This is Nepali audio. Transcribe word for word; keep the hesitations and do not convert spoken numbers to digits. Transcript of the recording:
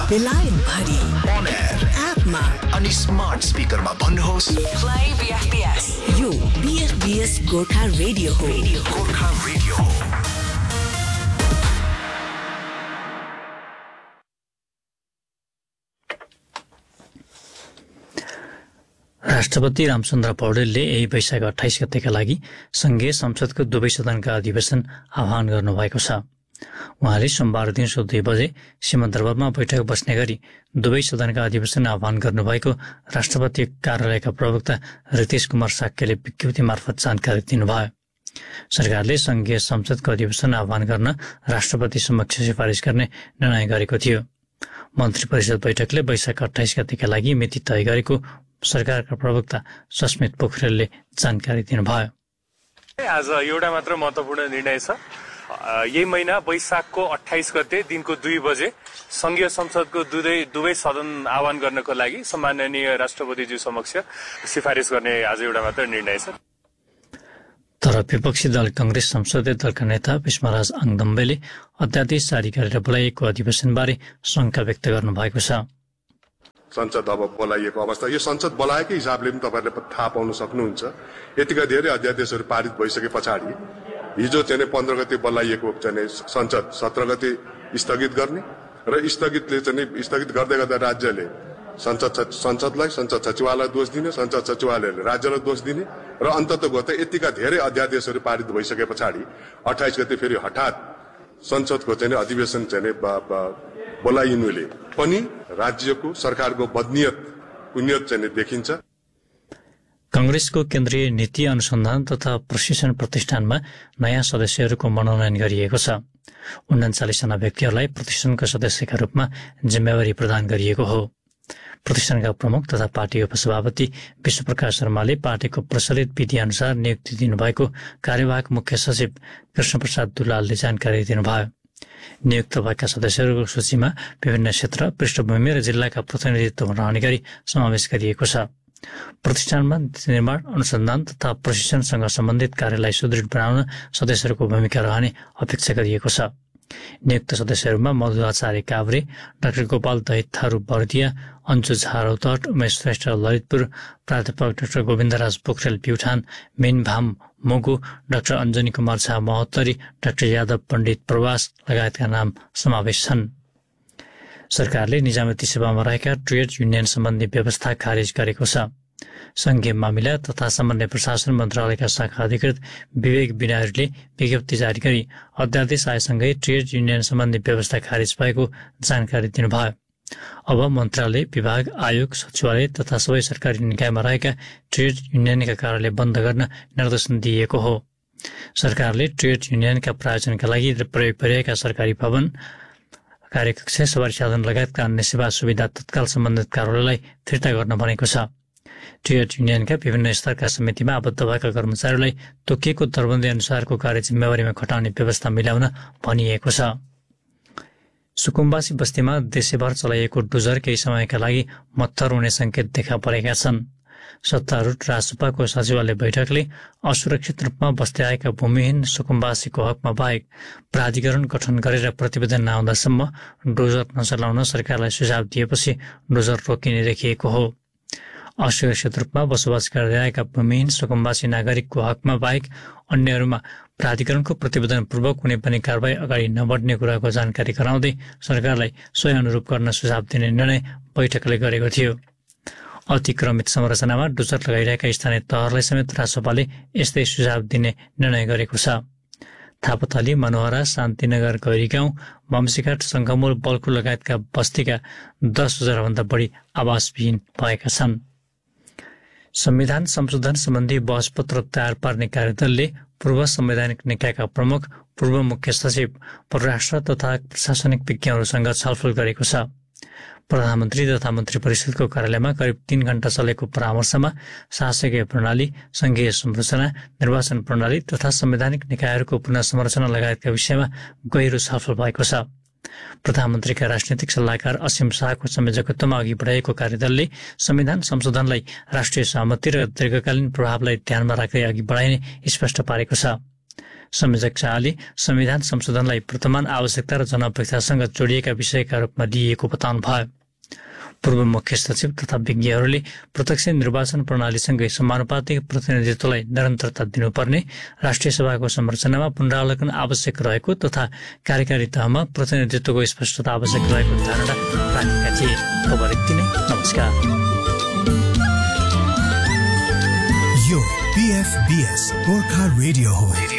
बेलायत भरि On air एपमा अनि स्मार्ट स्पिकरमा भन्नुहोस् Play B F B S. यो B F B S Gorkha radio हो। गोर्खा रेडियो हो। राष्ट्रपति रामचन्द्र पौडेलले यही वैशाख अठाइस गतेका लागि संघीय संसदको दुवै सदनका अधिवेशन आह्वान गर्नुभएको छ। उहाँले सोमबार दिउँसो दुई बजे सिंहदरबारमा बैठक बस्ने गरी दुवै सदनका अधिवेशन आह्वान गर्नुभएको राष्ट्रपति कार्यालयका प्रवक्ता रितेश कुमार साक्यले विज्ञप्ति मार्फत जानकारी दिनुभयो। सरकारले संघीय संसदको अधिवेशन आह्वान गर्न राष्ट्रपति समक्ष सिफारिस गर्ने निर्णय गरेको थियो। मन्त्री परिषद बैठकले वैशाख अठाइस गतेका लागि मिति तय गरेको सरकारका प्रवक्ता सस्मित पोखरेलले जानकारी दिनुभयो। आज एउटा मात्र महत्त्वपूर्ण निर्णय छ। यही महिना वैशाखको अठाइस गते दिनको दुई बजे संघीय संसदको दुवै दुवै सदन आह्वान गर्नको लागि सम्माननीय राष्ट्रपतिज्यू समक्ष सिफारिस गर्ने आज एउटा मात्र निर्णय छ। तर विपक्षी दल कांग्रेस संसदीय दलका नेता विष्मराज आङदम्बेले अध्यादेश जारी गरेर बोलाइएको अधिवेशनबारे शंका व्यक्त गर्नुभएको छ। संसद अब बोलाइएको अवस्था, यो संसद बोलाएकै हिसाबले पनि तपाईँहरूले थाहा पाउन सक्नुहुन्छ। यतिका धेरै अध्यादेशहरू पारित भइसके पछाडि हिजो चाहिँ पन्ध्र गते बोलाइएको चाहिँ संसद सत्र गते स्थगित गर्ने र स्थगितले चाहिँ स्थगित गर्दै गर्दा राज्यले संसद संसदलाई संसद सचिवालयलाई दोष दिने, संसद सचिवालयले राज्यलाई दोष दिने र अन्ततः गत यतिका धेरै अध्यादेशहरू पारित भइसके पछाडि अठाइस गते फेरि हठात संसदको चाहिँ अधिवेशन चाहिँ बोलाइनुले पनि राज्यको सरकारको बदनियत कुनियत चाहिँ देखिन्छ। कांग्रेसको केन्द्रीय नीति अनुसन्धान तथा प्रशिक्षण प्रतिष्ठानमा नयाँ सदस्यहरूको मनोनयन गरिएको छ। उन्चालिस जना व्यक्तिहरूलाई प्रतिष्ठानका सदस्यका रूपमा जिम्मेवारी प्रदान गरिएको हो। प्रतिष्ठानका प्रमुख तथा पार्टी उपसभापति विश्वप्रकाश शर्माले पार्टीको प्रचलित विधि अनुसार नियुक्ति दिनुभएको कार्यवाहक मुख्य सचिव कृष्णप्रसाद दुलालले जानकारी दिनुभयो। नियुक्त भएका सदस्यहरूको सूचीमा विभिन्न क्षेत्र, पृष्ठभूमि र जिल्लाका प्रतिनिधित्व रहने गरी समावेश गरिएको छ। प्रतिष्ठानमा निर्माण, अनुसन्धान तथा प्रशिक्षणसँग सम्बन्धित कार्यलाई सुदृढ बनाउन सदस्यहरूको भूमिका रहने अपेक्षा गरिएको छ। नियुक्त सदस्यहरूमा मधु आचार्य काभ्रे, डाक्टर गोपाल दहित थारू बर्दिया, अन्जु झा रौतहट, उमेश श्रेष्ठ ललितपुर, प्राध्यापक doctor Govindraj Pokharel Pyuthan, मिनभाम Mugu, doctor Anjani Kumar Jha Mahottari, doctor Yadav पण्डित प्रवास लगायतका नाम समावेश छन्। सरकारले निजामती सेवामा रहेका ट्रेड युनियन सम्बन्धी व्यवस्था खारेज गरेको छ। संघीय मामिला तथा सामान्य प्रशासन मन्त्रालयका शाखा अधिकृत विवेक बिनारीले विज्ञप्ति जारी गरी अध्यादेश आएसँगै ट्रेड युनियन सम्बन्धी व्यवस्था खारेज भएको जानकारी दिनुभयो। अब मन्त्रालय, विभाग, आयोग, सचिवालय तथा सबै सरकारी निकायमा रहेका ट्रेड युनियनका कार्यालय बन्द गर्न निर्देशन दिएको हो। सरकारले ट्रेड युनियनका प्रायोजनका लागि प्रयोग गरिएका सरकारी भवन, कार्यकक्ष, सवारी साधन लगायतका अन्य सेवा सुविधा तत्काल सम्बन्धित कार्यालयलाई फिर्ता गर्न भनेको छ। ट्रेड युनियनका विभिन्न स्तरका समितिमा आबद्ध भएका कर्मचारीलाई तोकिएको दरबन्दी अनुसारको कार्य जिम्मेवारीमा खटाउने व्यवस्था मिलाउन भनिएको छ। सुकुम्बासी बस्तीमा देशैभर चलाइएको डोजर केही समयका लागि मत्थर हुने संकेत देखा परेका छन्। सत्तारूढ राजसभाको सचिवालय बैठकले असुरक्षित रूपमा बस्दै आएका भूमिहीन सुकुम्बासीको हकमा बाहेक प्राधिकरण गठन गरेर प्रतिवेदन नआउँदासम्म डोजर नचलाउन सरकारलाई सुझाव दिएपछि डोजर रोकिने देखिएको हो। असुरक्षित रूपमा बसोबास गर्दै आएका भूमिहीन सुकुम्बासी नागरिकको हकमा बाहेक अन्यहरूमा प्राधिकरणको प्रतिवेदन पूर्वक कुनै पनि कारवाही अगाडि नबढ्ने कुराको जानकारी गराउँदै सरकारलाई सोही अनुरूप गर्न सुझाव दिने निर्णय बैठकले गरेको थियो। अतिक्रमित संरचनामा डोजर लगाइरहेका स्थानीय तहहरूलाई समेत राजसभाले यस्तै सुझाव दिने निर्णय गरेको छ। थापाथली, मनोहरा, शान्तिनगर, गैरीगाउँ, वंशीघाट, सङ्घमूल, बल्खु लगायतका बस्तीका दस हजारभन्दा बढी आवासविहीन भएका छन्। संविधान संशोधन सम्बन्धी बहसपत्र तयार पार्ने कार्यदलले पूर्व संवैधानिक निकायका प्रमुख, पूर्व मुख्य सचिव, परराष्ट्र तथा प्रशासनिक विज्ञहरूसँग छलफल गरेको छ। प्रधानमन्त्री तथा मन्त्री परिषदको कार्यालयमा करिब तीन घण्टा चलेको परामर्शमा शासकीय प्रणाली, संघीय संरचना, निर्वाचन प्रणाली तथा संवैधानिक निकायहरूको पुनः संरचना लगायतका विषयमा गहिरो छलफल भएको छ। प्रधानमन्त्रीका राजनीतिक सल्लाहकार असीम शाहको संयोजकत्वमा अघि बढाएको कार्यदलले संविधान संशोधनलाई राष्ट्रिय सहमति र दीर्घकालीन प्रभावलाई ध्यानमा राख्दै अघि बढाइने स्पष्ट पारेको छ। संयोजक शाहले संविधान संशोधनलाई वर्तमान आवश्यकता र जनअपेक्षासँग जोडिएका विषयका रूपमा लिइएको बताउनु भयो। पूर्व मुख्य सचिव तथा विज्ञहरूले प्रत्यक्ष निर्वाचन प्रणालीसँगै समानुपातिक प्रतिनिधित्वलाई निरन्तरता दिनुपर्ने, राष्ट्रिय सभाको संरचनामा पुनरावलोकन आवश्यक रहेको तथा कार्यकारी तहमा प्रतिनिधित्वको स्पष्टता आवश्यक रहेको धारणा राखेका थिए। खबर यति नै। नमस्कार। यो पीएफबीएस गोर्खा रेडियो हो।